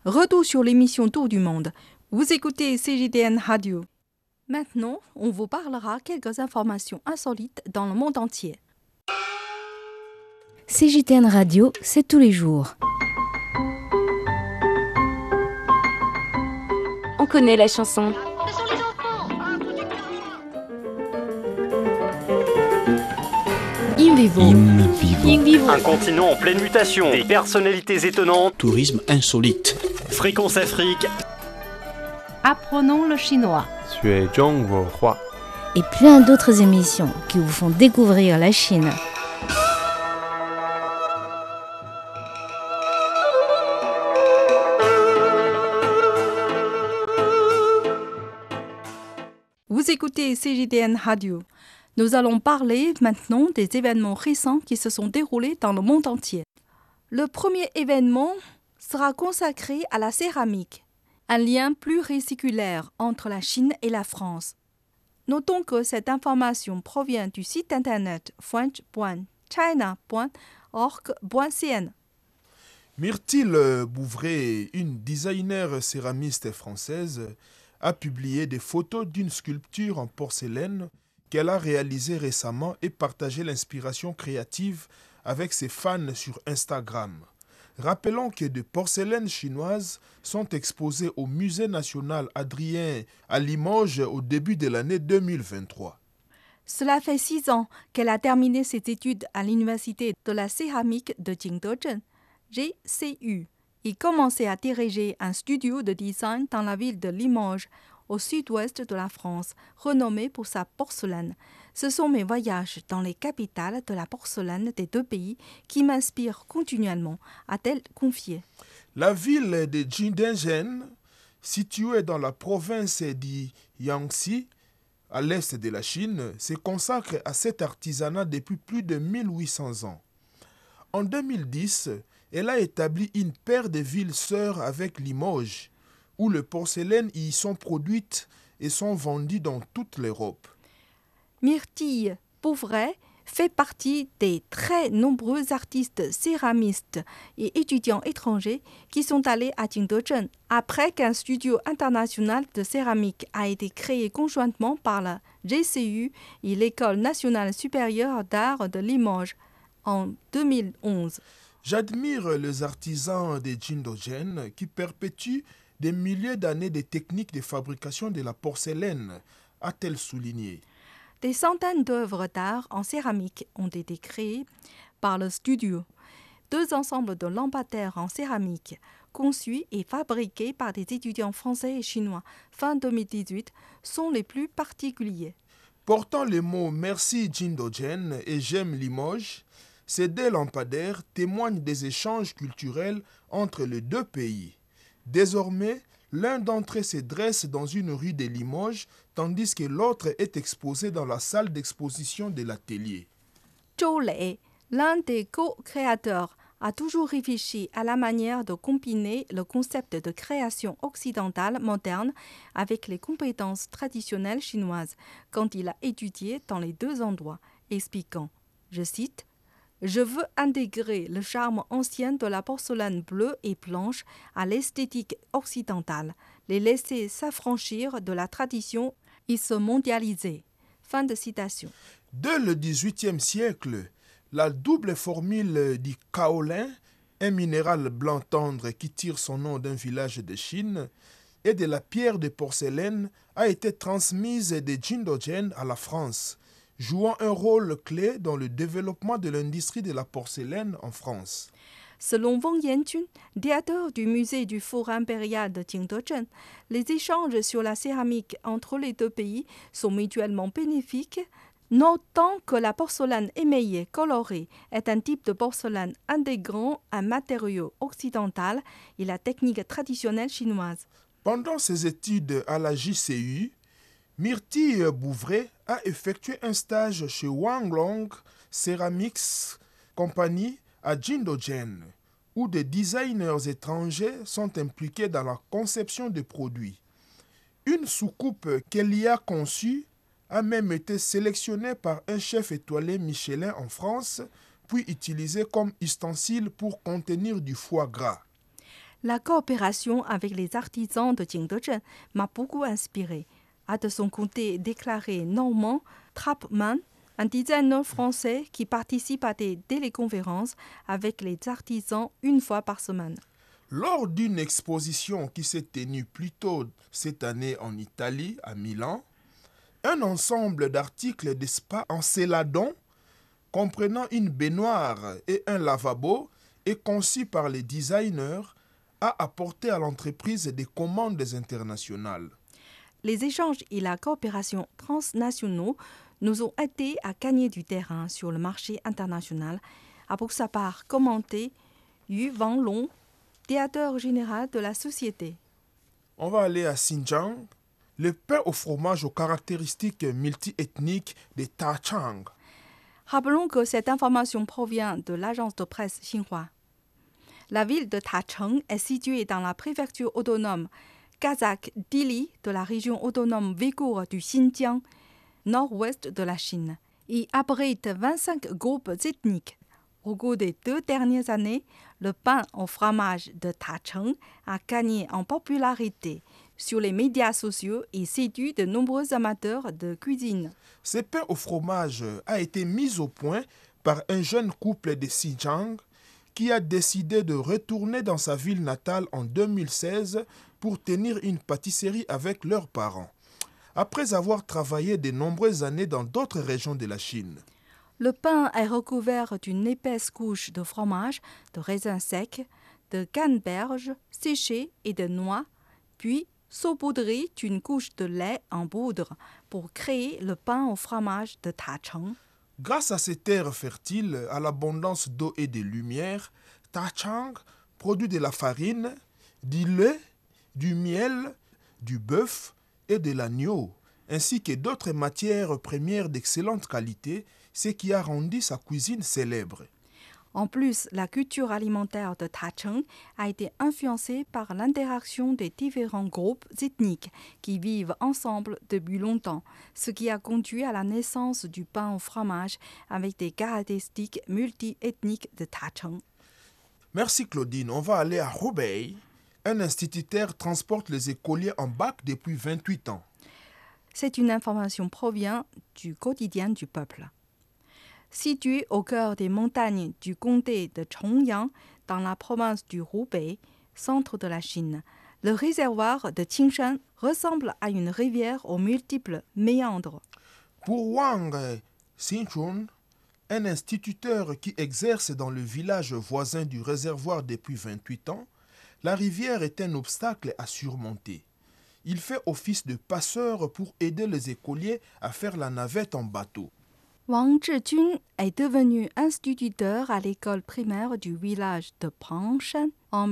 Retour sur l'émission Tour du Monde. Vous écoutez CJDN Radio. Maintenant, on vous parlera quelques informations insolites dans le monde entier. CJDN Radio, c'est tous les jours. On connaît la chanson. In vivo. In vivo. Un continent en pleine mutation, des personnalités étonnantes, Tourisme insolite. Fréquence Afrique. Apprenons le chinois. Et plein d'autres émissions qui vous font découvrir la Chine. Vous écoutez CJDN Radio. Nous allons parler maintenant des événements récents qui se sont déroulés dans le monde entier. Le premier événement sera consacré à la céramique, un lien pluriséculaire entre la Chine et la France. Notons que cette information provient du site internet french.china.org.cn. Myrtille Bouvray, une designer céramiste française, a publié des photos d'une sculpture en porcelaine qu'elle a réalisée récemment et partagé l'inspiration créative avec ses fans sur Instagram. Rappelons que des porcelaines chinoises sont exposées au Musée national Adrien à Limoges au début de l'année 2023. Cela fait 6 ans qu'elle a terminé ses études à l'Université de la céramique de Jingdezhen, GCU, et commencé à diriger un studio de design dans la ville de Limoges, au sud-ouest de la France, renommée pour sa porcelaine. Ce sont mes voyages dans les capitales de la porcelaine des deux pays qui m'inspirent continuellement, a-t-elle confié. La ville de Jingdezhen, située dans la province du Jiangxi, à l'est de la Chine, se consacre à cet artisanat depuis plus de 1800 ans. En 2010, elle a établi une paire de villes sœurs avec Limoges, où les porcelaines y sont produites et sont vendues dans toute l'Europe. Myrtille Bouvray fait partie des très nombreux artistes céramistes et étudiants étrangers qui sont allés à Jingdezhen après qu'un studio international de céramique a été créé conjointement par la GCU et l'École nationale supérieure d'art de Limoges en 2011. J'admire les artisans de Jingdezhen qui perpétuent des milliers d'années de techniques de fabrication de la porcelaine, a-t-elle souligné. Des centaines d'œuvres d'art en céramique ont été créées par le studio. 2 ensembles de lampadaires en céramique, conçus et fabriqués par des étudiants français et chinois fin 2018, sont les plus particuliers. Portant les mots « Merci Jingdezhen » et « J'aime Limoges », ces 2 lampadaires témoignent des échanges culturels entre les 2 pays. Désormais, l'un d'entre eux se dresse dans une rue de Limoges, tandis que l'autre est exposé dans la salle d'exposition de l'atelier. Zhou Lei, l'un des co-créateurs, a toujours réfléchi à la manière de combiner le concept de création occidentale moderne avec les compétences traditionnelles chinoises quand il a étudié dans les 2 endroits, expliquant, je cite, « Je veux intégrer le charme ancien de la porcelaine bleue et blanche à l'esthétique occidentale, les laisser s'affranchir de la tradition et se mondialiser. » Fin de citation. Dès le XVIIIe siècle, la double formule du kaolin, un minéral blanc tendre qui tire son nom d'un village de Chine, et de la pierre de porcelaine a été transmise de Jingdezhen à la France, jouant un rôle clé dans le développement de l'industrie de la porcelaine en France. Selon Wang Yanjun, directeur du musée du Four impérial de Jingdezhen, les échanges sur la céramique entre les 2 pays sont mutuellement bénéfiques, notant que la porcelaine émaillée colorée est un type de porcelaine intégrant un matériau occidental et la technique traditionnelle chinoise. Pendant ses études à la JCU, Myrtille Bouvray a effectué un stage chez Wang Long Ceramics Company à Jingdezhen, où des designers étrangers sont impliqués dans la conception des produits. Une soucoupe qu'elle y a conçue a même été sélectionnée par un chef étoilé Michelin en France, puis utilisée comme ustensile pour contenir du foie gras. La coopération avec les artisans de Jingdezhen m'a beaucoup inspiré, a de son côté déclaré Norman Trapman, un designer français qui participe à des téléconférences avec les artisans une fois par semaine. Lors d'une exposition qui s'est tenue plus tôt cette année en Italie, à Milan, un ensemble d'articles de spa en céladon, comprenant une baignoire et un lavabo, est conçu par les designers, a apporté à l'entreprise des commandes internationales. Les échanges et la coopération transnationaux nous ont aidés à gagner du terrain sur le marché international, a pour sa part commenté Yu Wanglong, directeur général de la société. On va aller à Xinjiang. Le pain au fromage aux caractéristiques multiethniques de Tachang. Rappelons que cette information provient de l'agence de presse Xinhua. La ville de Tacheng est située dans la préfecture autonome kazakh d'Ili de la région autonome ouïghour du Xinjiang, nord-ouest de la Chine. Il abrite 25 groupes ethniques. Au cours des 2 dernières années, le pain au fromage de Tacheng a gagné en popularité sur les médias sociaux et séduit de nombreux amateurs de cuisine. Ce pain au fromage a été mis au point par un jeune couple de Xinjiang qui a décidé de retourner dans sa ville natale en 2016 pour tenir une pâtisserie avec leurs parents, après avoir travaillé de nombreuses années dans d'autres régions de la Chine. Le pain est recouvert d'une épaisse couche de fromage, de raisins secs, de canneberges séchées et de noix, puis saupoudré d'une couche de lait en poudre pour créer le pain au fromage de Tacheng. Grâce à ces terres fertiles, à l'abondance d'eau et de lumière, Tachang produit de la farine, du lait, du miel, du bœuf et de l'agneau, ainsi que d'autres matières premières d'excellente qualité, ce qui a rendu sa cuisine célèbre. En plus, la culture alimentaire de Tacheng a été influencée par l'interaction des différents groupes ethniques qui vivent ensemble depuis longtemps, ce qui a conduit à la naissance du pain au fromage avec des caractéristiques multiethniques de Tacheng. Merci Claudine. On va aller à Hubei. Un instituteur transporte les écoliers en bac depuis 28 ans. C'est une information provient du quotidien du peuple. Situé au cœur des montagnes du comté de Chongyang, dans la province du Hubei, centre de la Chine, le réservoir de Qingshan ressemble à une rivière aux multiples méandres. Pour Wang Xinchun, un instituteur qui exerce dans le village voisin du réservoir depuis 28 ans, la rivière est un obstacle à surmonter. Il fait office de passeur pour aider les écoliers à faire la navette en bateau. Wang Zhijun est devenu instituteur à l'école primaire du village de Pangshan en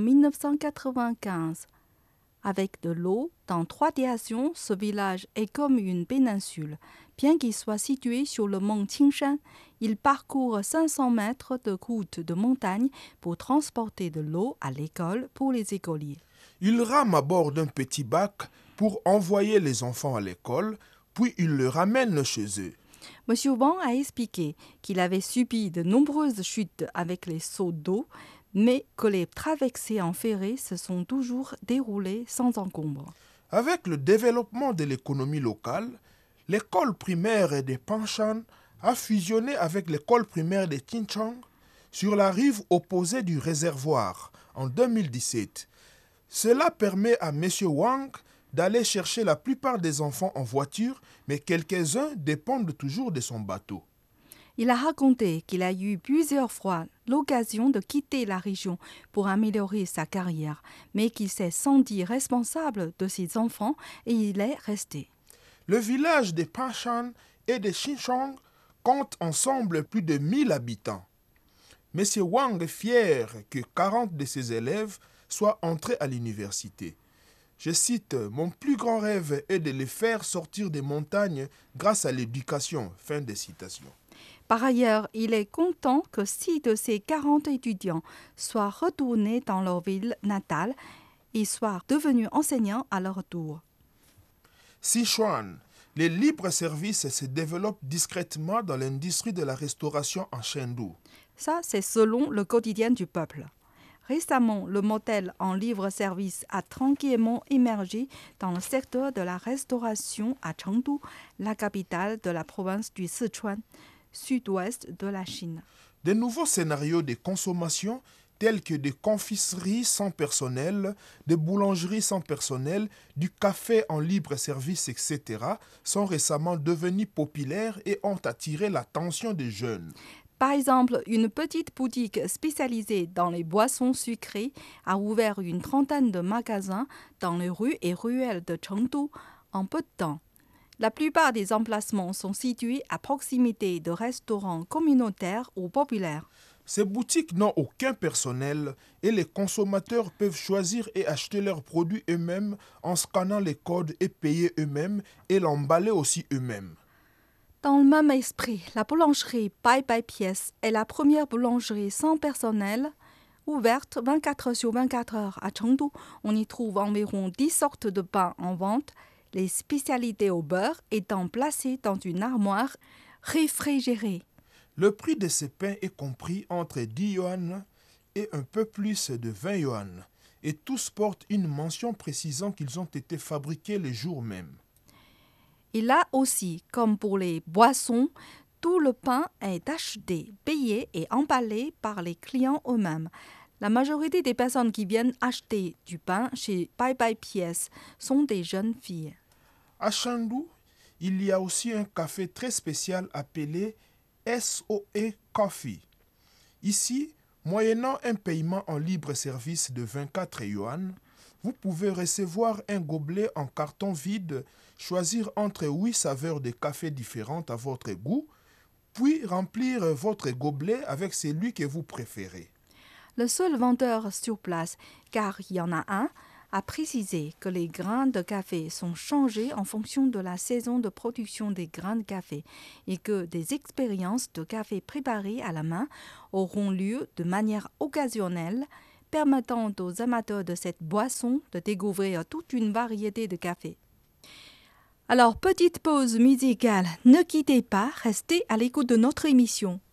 1995. Avec de l'eau, dans 3 directions, ce village est comme une péninsule. Bien qu'il soit situé sur le mont Qingshan, il parcourt 500 mètres de route de montagne pour transporter de l'eau à l'école pour les écoliers. Il rame à bord d'un petit bac pour envoyer les enfants à l'école, puis il le ramène chez eux. M. Wang a expliqué qu'il avait subi de nombreuses chutes avec les seaux d'eau, mais que les traversées en ferry se sont toujours déroulées sans encombre. Avec le développement de l'économie locale, l'école primaire de Pangshan a fusionné avec l'école primaire de Qinchang sur la rive opposée du réservoir en 2017. Cela permet à M. Wang d'aller chercher la plupart des enfants en voiture, mais quelques-uns dépendent toujours de son bateau. Il a raconté qu'il a eu plusieurs fois l'occasion de quitter la région pour améliorer sa carrière, mais qu'il s'est senti responsable de ses enfants et il est resté. Le village de Pangshan et de Xinchang compte ensemble plus de 1000 habitants. M. Wang est fier que 40 de ses élèves soient entrés à l'université. Je cite, « Mon plus grand rêve est de les faire sortir des montagnes grâce à l'éducation. » Fin de citation. Par ailleurs, il est content que 6 de ces 40 étudiants soient retournés dans leur ville natale et soient devenus enseignants à leur tour. Sichuan, les libres services se développent discrètement dans l'industrie de la restauration en Chengdu. Ça, c'est selon le quotidien du peuple. Récemment, le modèle en livre-service a tranquillement émergé dans le secteur de la restauration à Chengdu, la capitale de la province du Sichuan, sud-ouest de la Chine. De nouveaux scénarios de consommation tels que des confiseries sans personnel, des boulangeries sans personnel, du café en libre-service, etc., sont récemment devenus populaires et ont attiré l'attention des jeunes. Par exemple, une petite boutique spécialisée dans les boissons sucrées a ouvert une trentaine de magasins dans les rues et ruelles de Chengdu en peu de temps. La plupart des emplacements sont situés à proximité de restaurants communautaires ou populaires. Ces boutiques n'ont aucun personnel et les consommateurs peuvent choisir et acheter leurs produits eux-mêmes en scannant les codes et payer eux-mêmes et l'emballer aussi eux-mêmes. Dans le même esprit, la boulangerie Bai Bai Pièce est la première boulangerie sans personnel, ouverte 24 heures sur 24 heures à Chengdu. On y trouve environ 10 sortes de pains en vente, les spécialités au beurre étant placées dans une armoire réfrigérée. Le prix de ces pains est compris entre 10 yuan et un peu plus de 20 yuan, et tous portent une mention précisant qu'ils ont été fabriqués le jour même. Et là aussi, comme pour les boissons, tout le pain est acheté, payé et emballé par les clients eux-mêmes. La majorité des personnes qui viennent acheter du pain chez Bai Bai Pièce sont des jeunes filles. À Chengdu, il y a aussi un café très spécial appelé SOE Coffee. Ici, moyennant un paiement en libre service de 24 yuan, vous pouvez recevoir un gobelet en carton vide, choisir entre 8 saveurs de café différentes à votre goût, puis remplir votre gobelet avec celui que vous préférez. Le seul vendeur sur place, car il y en a un, a précisé que les grains de café sont changés en fonction de la saison de production des grains de café et que des expériences de café préparé à la main auront lieu de manière occasionnelle, permettant aux amateurs de cette boisson de découvrir toute une variété de café. Alors, petite pause musicale, ne quittez pas, restez à l'écoute de notre émission.